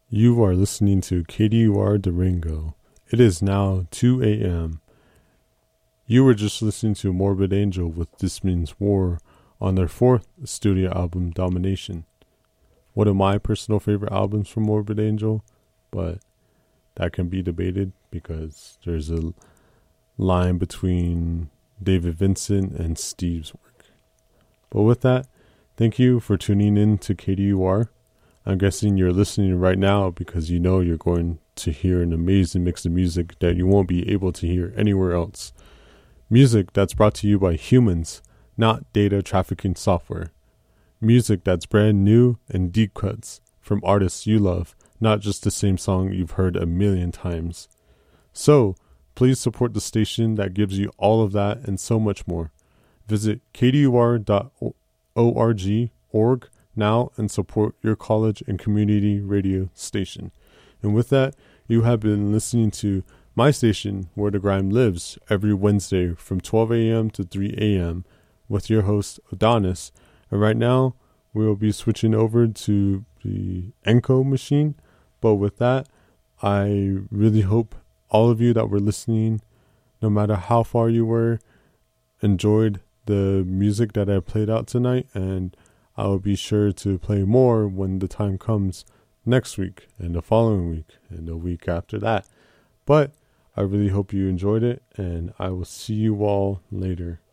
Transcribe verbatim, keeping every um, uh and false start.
You are listening to K D U R Durango. It is now two a.m. You were just listening to Morbid Angel with This Means War on their fourth studio album, Domination. One of my personal favorite albums from Morbid Angel, but that can be debated because there's a line between David Vincent and Steve's work. But with that, thank you for tuning in to K D U R. I'm guessing you're listening right now because you know you're going to hear an amazing mix of music that you won't be able to hear anywhere else. Music that's brought to you by humans, not data trafficking software. Music that's brand new and deep cuts from artists you love, not just the same song you've heard a million times. So, please support the station that gives you all of that and so much more. Visit k d u r dot org org now and support your college and community radio station. And with that, you have been listening to my station, Where the Grime Lives, every Wednesday from twelve a.m. to three a.m. with your host, Adonis. And right now, we will be switching over to the Enco machine. But with that, I really hope all of you that were listening, no matter how far you were, enjoyed the music that I played out tonight. And I will be sure to play more when the time comes next week and the following week and the week after that. But I really hope you enjoyed it, and I will see you all later.